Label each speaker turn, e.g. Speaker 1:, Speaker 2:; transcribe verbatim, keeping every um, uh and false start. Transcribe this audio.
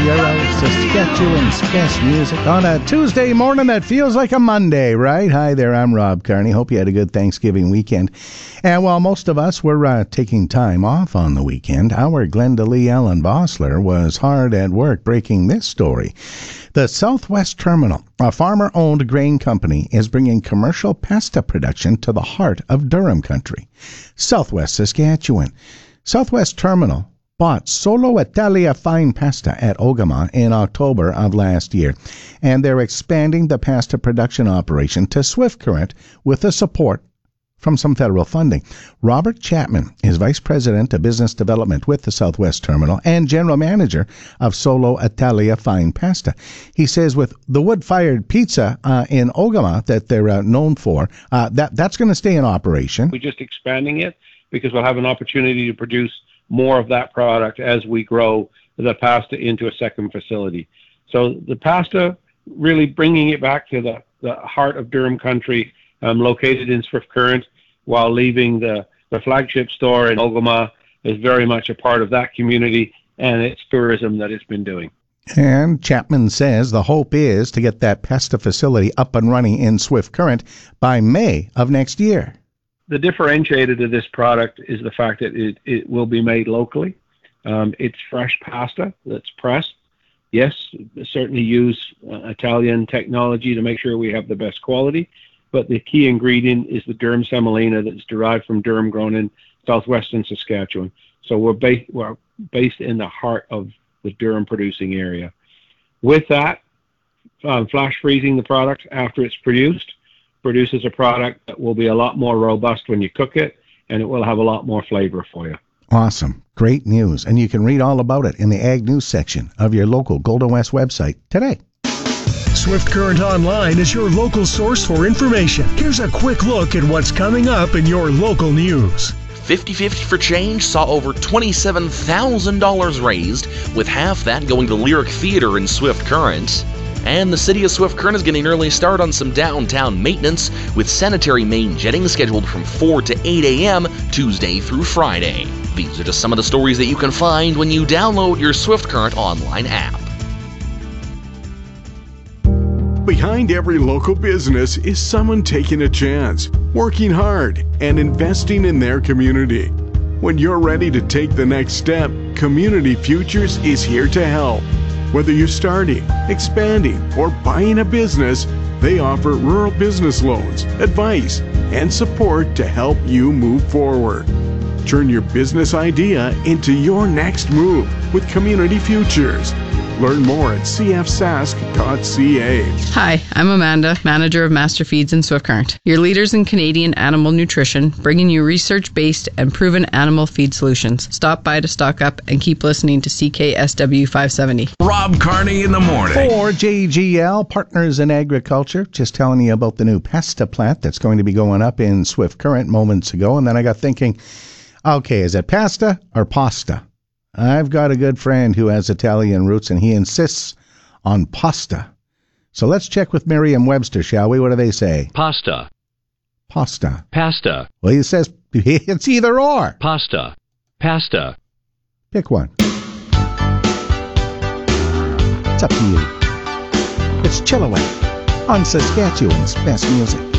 Speaker 1: Zero, Saskatchewan's best music on a Tuesday morning that feels like a Monday, right? Hi there, I'm Rob Carney. Hope you had a good Thanksgiving weekend. And while most of us were uh, taking time off on the weekend, our Glenda Lee Ellen Bossler was hard at work breaking this story. The Southwest Terminal, a farmer-owned grain company, is bringing commercial pasta production to the heart of Durham country, Southwest Saskatchewan. Southwest Terminal bought Solo Italia Fine Pasta at Ogama in October of last year, and they're expanding the pasta production operation to Swift Current with the support from some federal funding. Robert Chapman is Vice President of Business Development with the Southwest Terminal and General Manager of Solo Italia Fine Pasta. He says with the wood-fired pizza uh, in Ogama that they're uh, known for, uh, that that's going to stay in operation.
Speaker 2: We're just expanding it because we'll have an opportunity to produce more of that product as we grow the pasta into a second facility. So the pasta, really bringing it back to the, the heart of Durham country, um, located in Swift Current, while leaving the, the flagship store in Ogama, is very much a part of that community and its tourism that it's been doing.
Speaker 1: And Chapman says the hope is to get that pasta facility up and running in Swift Current by May of next year.
Speaker 2: The differentiator to this product is the fact that it, it will be made locally. Um, it's fresh pasta that's pressed. Yes, certainly use uh, Italian technology to make sure we have the best quality, but the key ingredient is the Durham semolina that's derived from durum grown in southwestern Saskatchewan. So we're, ba- we're based in the heart of the Durham producing area. With that, um, flash freezing the product after it's produced produces a product that will be a lot more robust when you cook it, and it will have a lot more flavor for you.
Speaker 1: Awesome. Great news. And you can read all about it in the Ag News section of your local Golden West website today.
Speaker 3: Swift Current Online is your local source for information. Here's a quick look at what's coming up in your local news.
Speaker 4: fifty fifty for Change saw over twenty-seven thousand dollars raised, with half that going to Lyric Theater in Swift Current. And the city of Swift Current is getting an early start on some downtown maintenance, with sanitary main jetting scheduled from four to eight a.m. Tuesday through Friday. These are just some of the stories that you can find when you download your Swift Current online app.
Speaker 5: Behind every local business is someone taking a chance, working hard, and investing in their community. When you're ready to take the next step, Community Futures is here to help. Whether you're starting, expanding, or buying a business, they offer rural business loans, advice, and support to help you move forward. Turn your business idea into your next move with Community Futures. Learn more at c f sask dot c a.
Speaker 6: Hi, I'm Amanda, manager of Master Feeds in Swift Current, your leaders in Canadian animal nutrition, bringing you research-based and proven animal feed solutions. Stop by to stock up and keep listening to C K S W five seventy.
Speaker 7: Rob Carney in the morning.
Speaker 1: For J G L, Partners in Agriculture, just telling you about the new pasta plant that's going to be going up in Swift Current moments ago, and then I got thinking, okay, is it pasta or pasta? I've got a good friend who has Italian roots, and he insists on pasta. So let's check with Merriam-Webster, shall we? What do they say?
Speaker 8: Pasta.
Speaker 1: Pasta.
Speaker 8: Pasta.
Speaker 1: Well, he says it's either or.
Speaker 8: Pasta. Pasta.
Speaker 1: Pick one. It's up to you. It's Chilliwack on Saskatchewan's best music.